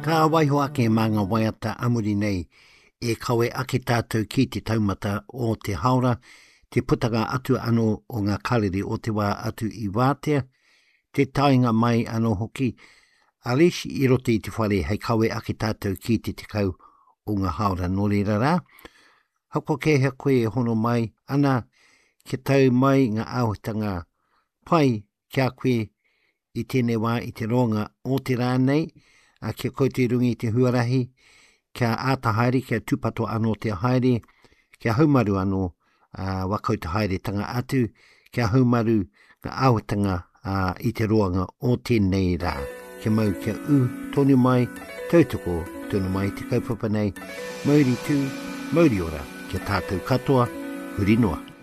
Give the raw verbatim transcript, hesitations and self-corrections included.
Ka waiho ake mā ngā waiata amuri nei e kawe ake tātou ki te taumata o te haura, te putanga atu anō o ngā karere o te wā atu i wātea, te tainga mai anō hoki, alish i rote i te whare hei kawe ake tātou ki te tekau o ngā haura nori rara. Hako ke hea koe e hono mai, ana ke tau mai ngā āhuatanga pai kia koe i tēnei wā i te ronga o te rā nei, a kia koe te rungi te huarahi, kia āta haere, kia tūpato anō te haere, kia haumaru anō uh, wakau te haere tanga atu, kia haumaru ngā āhuatanga uh, i te roanga o tēnei rā. Kia mau kia u, tonu mai, tautoko, tonu mai te kaupapa nei, mauri tū, mauri ora, kia tātou katoa, huri noa.